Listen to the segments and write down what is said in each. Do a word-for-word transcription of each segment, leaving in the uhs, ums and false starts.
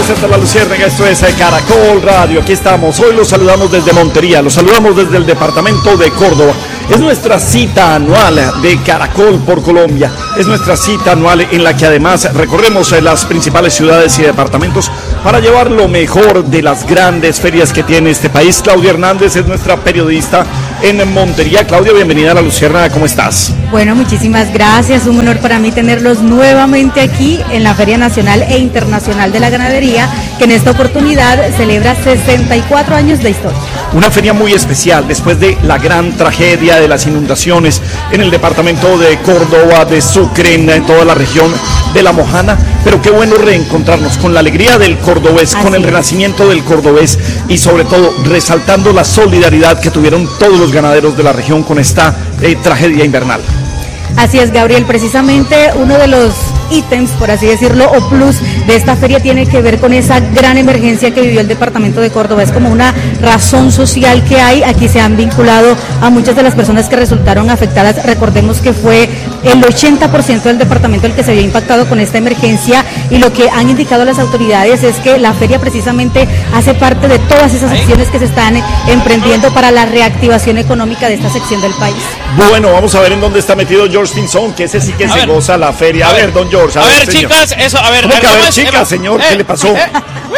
noches, esta es La Luciérnaga, esto es Caracol Radio, aquí estamos, hoy los saludamos desde Montería, los saludamos desde el departamento de Córdoba. Es nuestra cita anual de Caracol por Colombia, es nuestra cita anual en la que además recorremos las principales ciudades y departamentos para llevar lo mejor de las grandes ferias que tiene este país. Claudia Hernández es nuestra periodista en Montería. Claudia, bienvenida a La Luciérnaga, ¿cómo estás? Bueno, muchísimas gracias, un honor para mí tenerlos nuevamente aquí en la Feria Nacional e Internacional de la Ganadería, que en esta oportunidad celebra sesenta y cuatro años de historia. Una feria muy especial después de la gran tragedia de las inundaciones en el departamento de Córdoba, de Sucre, en toda la región de La Mojana, pero qué bueno reencontrarnos con la alegría del cordobés, Así con el renacimiento del cordobés y sobre todo resaltando la solidaridad que tuvieron todos los ganaderos de la región con esta eh, tragedia invernal. Así es, Gabriel, precisamente uno de los ítems, por así decirlo, o plus de esta feria tiene que ver con esa gran emergencia que vivió el departamento de Córdoba. Es como una razón social que hay. Aquí se han vinculado a muchas de las personas que resultaron afectadas. Recordemos que fue el ochenta por ciento del departamento el que se vio impactado con esta emergencia, y lo que han indicado las autoridades es que la feria precisamente hace parte de todas esas acciones que se están emprendiendo para la reactivación económica de esta sección del país. Bueno, vamos a ver en dónde está metido George Pinzón, que ese sí que a se ver. goza la feria. A, a ver, don George. A, a ver, ver chicas, eso, a ver. ¿Cómo a ver, que a ver, es, chicas, eh, señor? Eh, ¿Qué le pasó? Eh,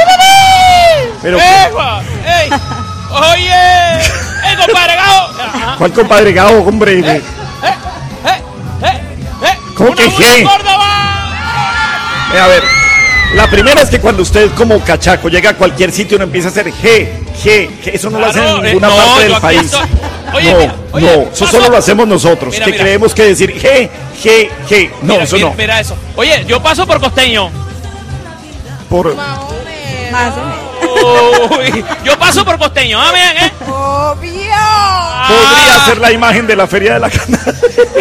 Pero, eh, ey, oye, ey, compadre Gao. ¿Cuál compadre Gao, hombre? Eh, eh, eh, eh, eh, ¿Cómo que qué? Eh, a ver, la primera es que cuando usted como cachaco llega a cualquier sitio uno empieza a hacer G, G, G, eso no claro, lo hacen en ninguna eh, no, parte del país. Estoy... Oye, no, mira, oye, no, eso paso... solo lo hacemos nosotros, mira, que mira. creemos que decir G, G, G, no, mira, eso mira, no. Mira eso. Oye, yo paso por costeño. Por... Más o menos. Uy, yo paso por costeño, ¿ah, bien, eh? Obvio. Podría ah. ser la imagen de la Feria de la Ganadería.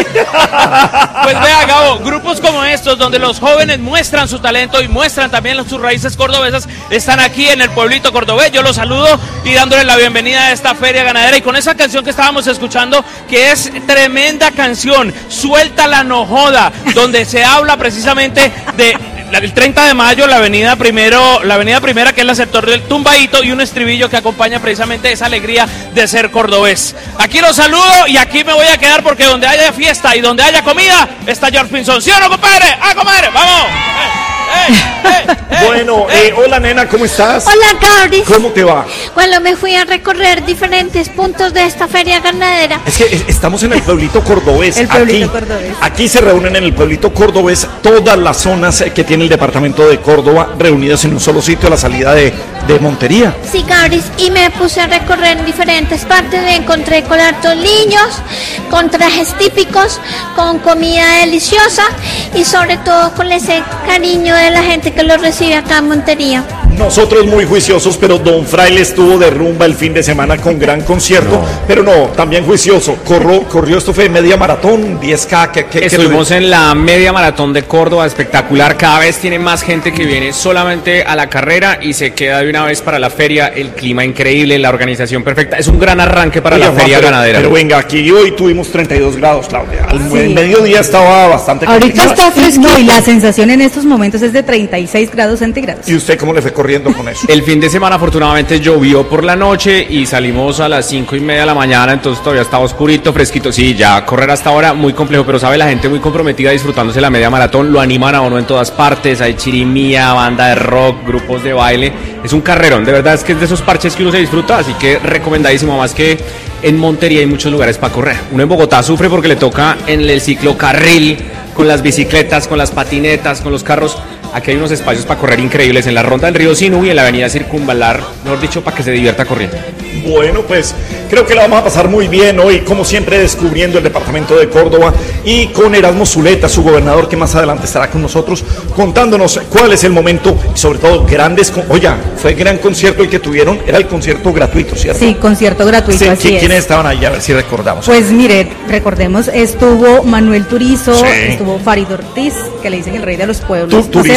Pues vea, Gabo, grupos como estos, donde los jóvenes muestran su talento y muestran también sus raíces cordobesas, están aquí en el pueblito cordobés. Yo los saludo y dándoles la bienvenida a esta feria ganadera, y con esa canción que estábamos escuchando, que es tremenda canción, Suelta la No Joda, donde se habla precisamente de el treinta de mayo, la avenida primero, la avenida primera, que es el sector del Tumbaíto, y un estribillo que acompaña precisamente esa alegría de ser cordobés. Aquí los saludo y aquí me voy a quedar, porque donde haya fiesta y donde haya comida está George Pinzón. ¿Sí o no, compadre? ¡Ah, compadre! ¡Vamos! Eh, eh, eh, bueno, eh, hola nena, ¿cómo estás? Hola, Gabris. ¿Cómo te va? Bueno, me fui a recorrer diferentes puntos de esta feria ganadera. Es que estamos en el pueblito cordobés. El pueblito aquí, cordobés. Aquí se reúnen en el pueblito cordobés todas las zonas que tiene el departamento de Córdoba, reunidas en un solo sitio a la salida de, de Montería. Sí, Gabris, y me puse a recorrer en diferentes partes. Me encontré con hartos niños, con trajes típicos, con comida deliciosa y sobre todo con ese cariño de la gente que lo recibe acá en Montería. Nosotros muy juiciosos, pero Don Fraile estuvo de rumba el fin de semana con gran concierto, no. pero no, también juicioso, corrió, corrió esto fue media maratón, diez K. ¿qué, qué, Estuvimos qué en la media maratón de Córdoba, espectacular, cada vez tiene más gente que viene solamente a la carrera y se queda de una vez para la feria, el clima increíble, la organización perfecta, es un gran arranque para Oye, la Juan, feria pero, ganadera. Pero venga, aquí hoy tuvimos treinta y dos grados, Claudia, al sí. mediodía estaba bastante Ahorita complicado. está fresco y la sensación en estos momentos es de treinta y seis grados centígrados. ¿Y usted cómo le fue corriendo con eso? El fin de semana afortunadamente llovió por la noche y salimos a las cinco y media de la mañana, entonces todavía estaba oscurito, fresquito. Sí, ya correr hasta ahora muy complejo, pero sabe, la gente muy comprometida disfrutándose la media maratón, lo animan a uno en todas partes, hay chirimía, banda de rock, grupos de baile, es un carrerón, de verdad es que es de esos parches que uno se disfruta, así que recomendadísimo, más que en Montería hay muchos lugares para correr. Uno en Bogotá sufre porque le toca en el ciclocarril, con las bicicletas, con las patinetas, con los carros. Aquí hay unos espacios para correr increíbles en la Ronda del Río Sinú y en la avenida Circunvalar, mejor dicho, para que se divierta corriendo. Bueno, pues creo que la vamos a pasar muy bien hoy, como siempre, descubriendo el departamento de Córdoba y con Erasmo Zuleta, su gobernador, que más adelante estará con nosotros contándonos cuál es el momento y sobre todo grandes... Con... Oiga, fue gran concierto el que tuvieron, era el concierto gratuito, ¿cierto? Sí, concierto gratuito, sí, así ¿Quiénes es. estaban ahí? A ver si recordamos. Pues mire, recordemos, estuvo Manuel Turizo, sí. estuvo Farid Ortiz, que le dicen el rey de los pueblos. ¿Tú, Turizo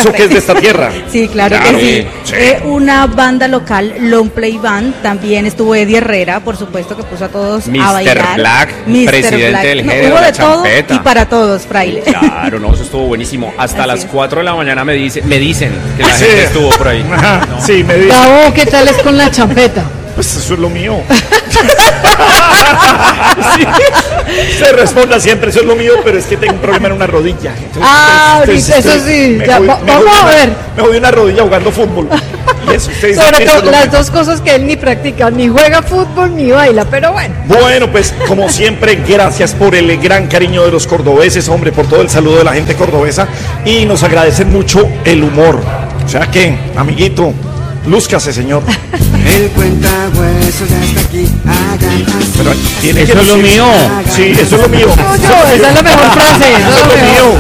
Eso que es de esta tierra. Sí, claro, Claro, que sí. sí. Eh, una banda local, Long Play Band, también estuvo Eddie Herrera, por supuesto, que puso a todos a mister bailar. Black, presidente del No, G E D, hubo la de todo champeta. y para todos, Fraile. Claro, no, eso estuvo buenísimo. Hasta Así las es. cuatro de la mañana me, dice, me dicen que la Sí. gente estuvo por ahí. Ajá, sí, me dice. Gabo, ¿qué tal es con la champeta? Pues eso es lo mío. Sí. Se responda siempre, eso es lo mío, pero es que tengo un problema en una rodilla. Entonces, Ah, entonces, ahorita, eso estoy- sí, me ya, jodí- va- me vamos jodí a una- ver. Me jodí una rodilla jugando fútbol. Y eso, ustedes dicen Sobre que eso todo es lo las mío. dos cosas que él ni practica, ni juega fútbol ni baila, pero bueno. Bueno, pues como siempre, gracias por el gran cariño de los cordobeses, hombre, por todo el saludo de la gente cordobesa y nos agradecen mucho el humor. O sea que, amiguito, lúzcase, señor. El cuentahuesos ya está aquí, hagan así. Pero tiene Eso que es lo decir- mío. Sí, eso es lo mío. No, yo, esa es la mejor frase. Eso es lo mío.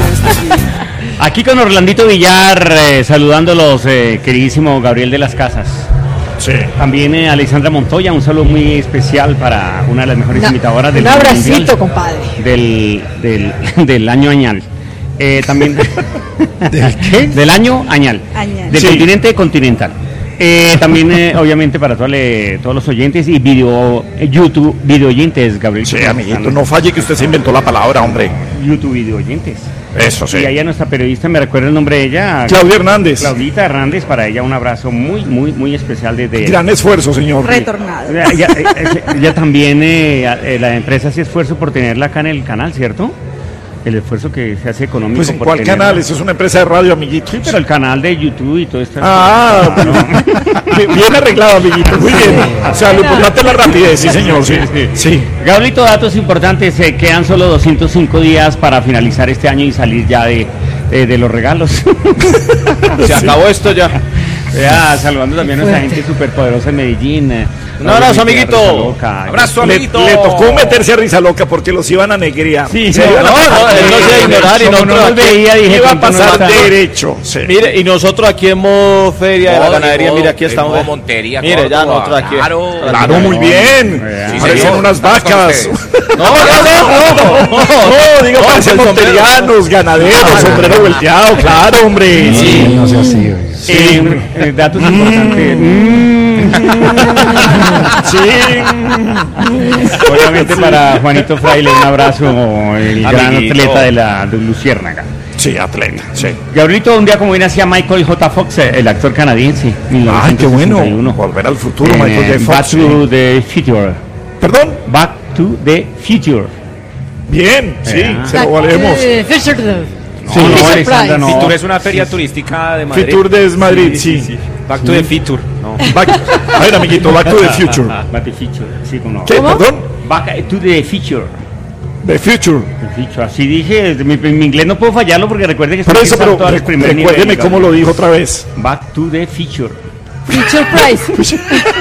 Aquí con Orlandito Villar, eh, saludándolos, eh, queridísimo Gabriel de las Casas. Sí. También eh, Alexandra Montoya, un saludo muy especial para una de las mejores Una- imitadoras del un abracito, mundial, compadre. Del, del, del año añal. Eh, también ¿Del qué? Del año añal. Añal. Del Sí. continente continental. Eh, también, eh, obviamente, para todos, le- todos los oyentes y video, eh, YouTube video oyentes, Gabriel. Sí, amiguito, no falle que usted se inventó la palabra, hombre. YouTube video oyentes. Eso sí. Y ahí a nuestra periodista, me recuerda el nombre de ella. Claudia Hernández. Claudita Hernández, para ella un abrazo muy, muy, muy especial desde... Gran esfuerzo, señor. Retornado. Ella, ella- ella- ella también, eh, eh, la empresa hace esfuerzo por tenerla acá en el canal, ¿cierto? El esfuerzo que se hace económico. Pues en por cuál tenerla. canal, eso es una empresa de radio, amiguito. Sí, pero el canal de YouTube y todo esto. Ah, bien bien arreglado, amiguito. Muy bien. O sea, lo importante es la rapidez, sí, señor. Sí, sí. Gabrielito, datos importantes, eh, quedan solo doscientos cinco días para finalizar este año y salir ya de, de, de los regalos. Se acabó esto ya. Ya, saludando también a nuestra gente superpoderosa en Medellín. eh, Un abrazo, obviamente, amiguito. a Risa Loca. Abrazo, Le, amiguito. le tocó meterse a risa loca porque los iban a negrear. Sí, Se no, iban a no, pasar no, él no se iba a ignorar y Como nosotros no nos aquí veía, dije, iba a ¿cuánto nos pasar está? derecho. Sí. Mire, y nosotros aquí en modo feria de la Modo, ganadería, modo, mire, aquí en estamos. modo Montería, Mire, ya Córdoba, nosotros aquí. claro. Claro, muy bien. Sí, Parecen señor. unas Estamos con vacas. ustedes. No, no, no, no. No, digo, No, parecen pues, monterianos, ganaderos, sombrero volteado, claro, hombre. Sí. No sea así, oye. Eh, eh, datos importantes. Mm. Sí. Obviamente para Juanito Fraile, un abrazo, el gran Amiguito. atleta de la de Luciérnaga. Sí, atleta, sí. Gabrielito, un día como viene hacía Michael J. Fox, eh, el actor canadiense. Ay, qué bueno. mil novecientos sesenta y uno. Volver al futuro, En, Michael eh, J. Back Fox. to the Future. Perdón. Back to the Future. Bien, sí, Ah. se lo valemos. Eh, Fisher, No, Sí, no, Fisher Alexandra, Price. no. Fitur es una feria turística de Madrid. Fitur de Madrid, sí. Back to the Fitur. No. Back- a ver, amiguito, Back to the Future. Back to the Future, sí, como no. ¿Qué? ¿Perdón? Back to the Future. The Future. The Future. Así dije, mi, mi inglés no puedo fallarlo porque recuerde que Por estoy eso, pero empezando al recu- primer recuérdeme nivel, cómo lo dijo otra vez. Back to the Future. Fisher Price.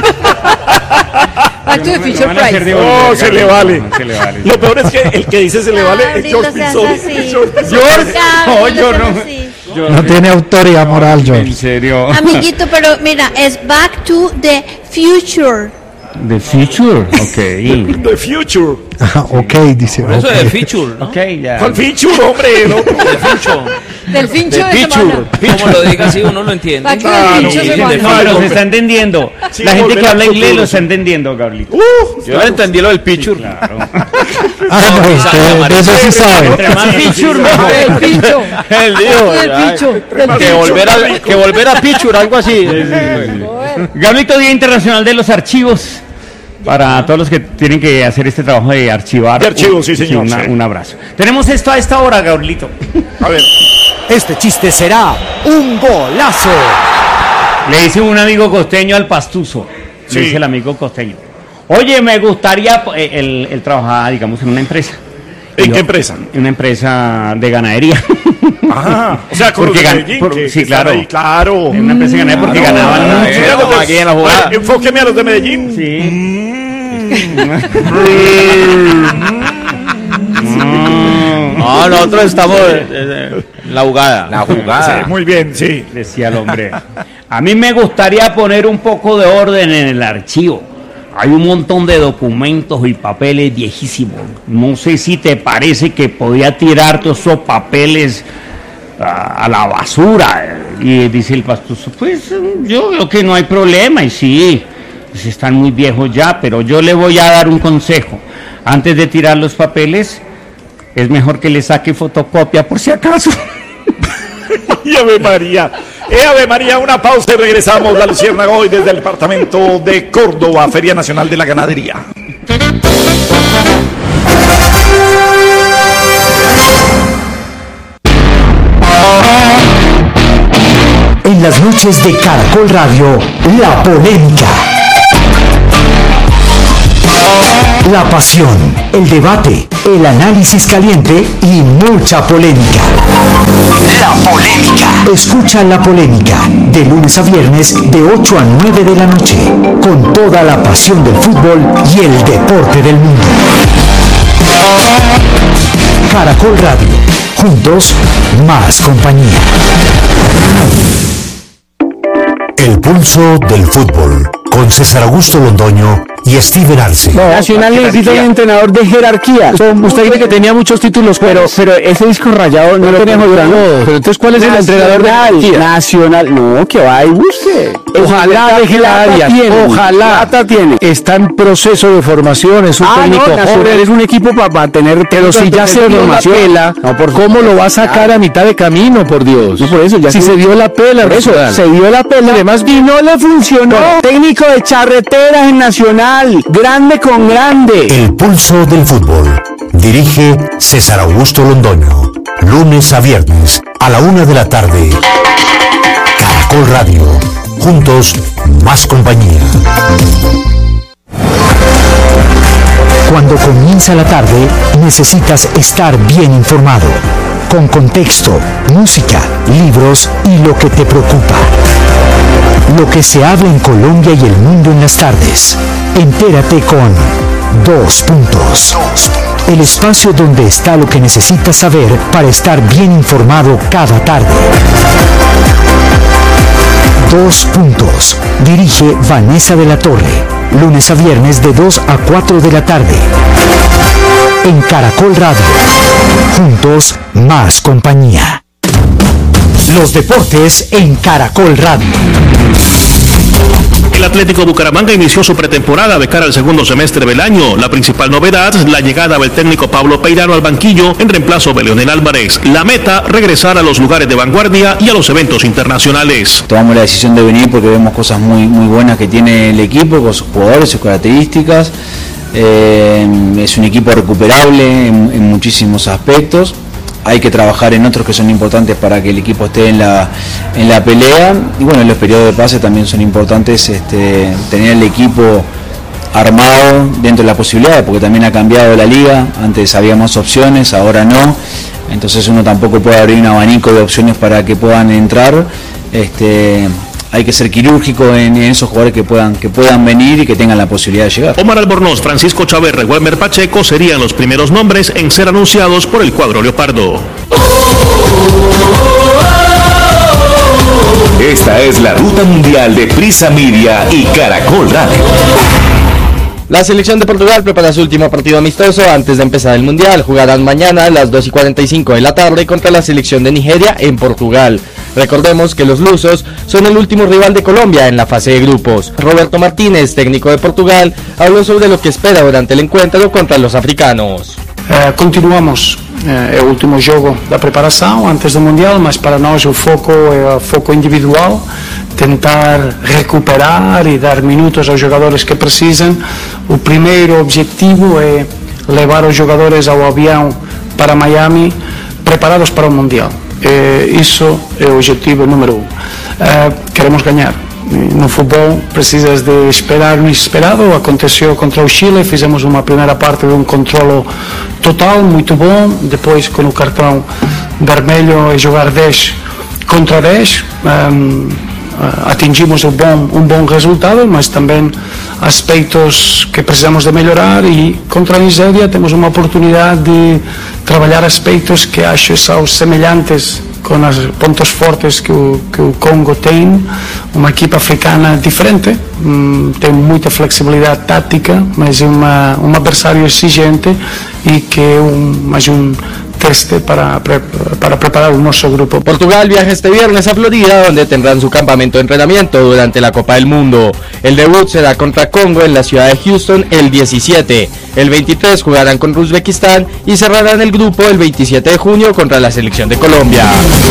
Back to the No me- Fisher no van a hacer Price. de No, volver, se le Gabriel. vale. No, se le vale. Lo peor es que el que dice se le vale es Gabriel, George no seas Pinzón. así. George Pinzón. George, no, Gabriel, yo no no. seas así. Yo- No tiene autoridad moral, En George. serio. Amiguito, pero mira, es Back to the Future. The Future, ok. The Future. Ah, ok, dice. Eso ok. es de Fitur, ¿no? Ok, ya. ¿Cuál Future, hombre? No. De Fitur. Del fincho De de Pichur. semana. Como lo diga así, uno lo entiende. Back to Ah, the no, fincho sí, de sí, No, semana. pero se volver. está entendiendo. Sí, La gente volver que al habla inglés futuro, lo sí. está entendiendo, Gabrielito. Uh, Yo no entendí lo del Pichur. Claro. Ah, no, usted de eso sí sabe. Entre más Future, mejor. Del pincho. Él dijo, Del ay, pincho. Del que volver a que volver a Pichur, algo así. Gabrielito, Día Internacional de los Archivos. Para todos los que tienen que hacer este trabajo de archivar. De archivos, sí, señor, una- sí. Un abrazo. Tenemos esto a esta hora, Gabrielito. a ver. Este chiste será un golazo. Le dice un amigo costeño al pastuso. Sí. Le dice el amigo costeño. Oye, me gustaría. eh, Él, él trabajaba, digamos, en una empresa. ¿En Dijo, qué empresa? En una empresa de ganadería. Ah, o sea, con Porque los de gan- Medellín, por- que- sí, que están claro. ahí, claro. En una empresa de ganadería porque Claro, ganaban claro, mucho. claro, pues, aquí en la jugada. a ver, enfóqueme a los de Medellín. Sí. No, nosotros estamos en la jugada. La Sí, jugada. muy bien, sí. Decía el hombre. A mí me gustaría poner un poco de orden en el archivo. Hay un montón de documentos y papeles viejísimos. No sé si te parece que podía tirar todos esos papeles a, a la basura. Y dice el pastor, pues yo creo que no hay problema, y sí, pues están muy viejos ya, pero yo le voy a dar un consejo. Antes de tirar los papeles, es mejor que le saque fotocopia por si acaso. Y Ave María, eh, Ave María, una pausa y regresamos. La Luciérnaga hoy desde el departamento de Córdoba, Feria Nacional de la Ganadería. En las noches de Caracol Radio, la polémica. La pasión, el debate, el análisis caliente y mucha polémica. La polémica. Escucha La Polémica de lunes a viernes de ocho a nueve de la noche, con toda la pasión del fútbol y el deporte del mundo. Caracol Radio, juntos más compañía. El pulso del fútbol, con César Augusto Londoño y Steven Arce. No, Nacional necesita un entrenador de jerarquía. Usted dice que tenía muchos títulos, pero pero ese disco rayado no lo teníamos durando. Pero entonces, ¿cuál es el entrenador de jerarquía? Nacional, no, que va y busque. Ojalá deje la área. Ojalá tiene. Está en proceso de formación, es un ah, técnico no, Nacional es un equipo para pa tener. Pero si ya se dio la pela, no, por ¿cómo lo va a sacar a mitad de camino, por Dios? No, por eso, ya si se dio la pela, por eso, se dio la pela, además y no le funcionó. No. Técnico de charreteras en Nacional, grande con grande. El pulso del fútbol. Dirige César Augusto Londoño. Lunes a viernes a la una de la tarde. Caracol Radio. Juntos, más compañía. Cuando comienza la tarde, necesitas estar bien informado. Con contexto, música, libros y lo que te preocupa. Lo que se habla en Colombia y el mundo en las tardes. Entérate con Dos Puntos. El espacio donde está lo que necesitas saber para estar bien informado cada tarde. Dos Puntos. Dirige Vanessa de la Torre. Lunes a viernes de dos a cuatro de la tarde. En Caracol Radio. Juntos, más compañía. Los deportes en Caracol Radio. El Atlético Bucaramanga inició su pretemporada de cara al segundo semestre del año. La principal novedad, la llegada del técnico Pablo Peirano al banquillo en reemplazo de Leonel Álvarez. La meta, regresar a los lugares de vanguardia y a los eventos internacionales. Tomamos la decisión de venir porque vemos cosas muy, muy buenas que tiene el equipo, con sus jugadores, sus características. Eh, es un equipo recuperable en, en muchísimos aspectos. Hay que trabajar en otros que son importantes para que el equipo esté en la en la pelea, y bueno, los periodos de pase también son importantes, este, tener el equipo armado dentro de la posibilidad, porque también ha cambiado la liga. Antes había más opciones, ahora no, entonces uno tampoco puede abrir un abanico de opciones para que puedan entrar. Este, hay que ser quirúrgico en, en esos jugadores que puedan que puedan venir y que tengan la posibilidad de llegar. Omar Albornoz, Francisco Chaverra y Walmer Pacheco serían los primeros nombres en ser anunciados por el cuadro leopardo. Esta es la ruta mundial de Prisa Media y Caracol Radio. La selección de Portugal prepara su último partido amistoso antes de empezar el Mundial. Jugarán mañana a las dos y cuarenta y cinco de la tarde contra la selección de Nigeria en Portugal. Recordemos que los lusos son el último rival de Colombia en la fase de grupos. Roberto Martínez, técnico de Portugal, habló sobre lo que espera durante el encuentro contra los africanos. Uh, continuamos é uh, o último jogo da preparação antes do Mundial, mas para nós o foco é o foco individual, tentar recuperar e dar minutos aos jogadores que precisam. O primeiro objetivo é levar os jogadores ao avião para Miami preparados para o Mundial. É, isso é o objetivo número um. Uh, queremos ganhar. No futebol precisas de esperar o inesperado. Aconteceu contra o Chile, fizemos uma primeira parte de um controlo total, muito bom. Depois, com o cartão vermelho, é jogar dez contra dez. Um, atingimos um bom, um bom resultado, mas também aspectos que precisamos de melhorar, e contra a Nigéria temos uma oportunidade de trabalhar aspectos que acho são semelhantes com os pontos fortes que o, que o Congo tem. Uma equipa africana diferente, hum, tem muita flexibilidade tática, mas é uma, um adversário exigente e que é um, mais um teste para, para preparar un nuestro grupo. Portugal viaja este viernes a Florida, donde tendrán su campamento de entrenamiento durante la Copa del Mundo. El debut será contra Congo en la ciudad de Houston el diecisiete. El veintitrés jugarán con Uzbekistán y cerrarán el grupo el veintisiete de junio contra la selección de Colombia.